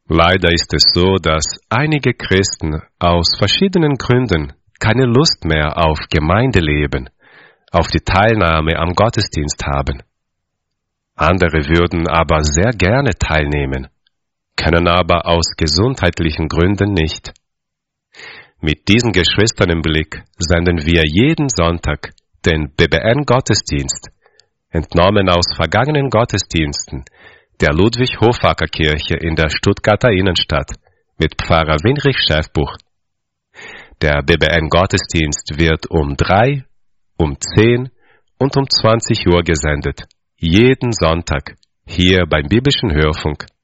Leider ist es so, dass einige Christen aus verschiedenen Gründen keine Lust mehr auf Gemeindeleben, auf die Teilnahme am Gottesdienst haben. Andere würden aber sehr gerne teilnehmen, können aber aus gesundheitlichen Gründen nicht. Mit diesen Geschwistern im Blick senden wir jeden Sonntag den BBN-Gottesdienst, entnommen aus vergangenen Gottesdiensten der Ludwig-Hofacker-Kirche in der Stuttgarter Innenstadt mit Pfarrer Winrich Schäfbuch. Der BBN-Gottesdienst wird um 3, um 10 und um 20 Uhr gesendet, jeden Sonntag, hier beim Biblischen Hörfunk.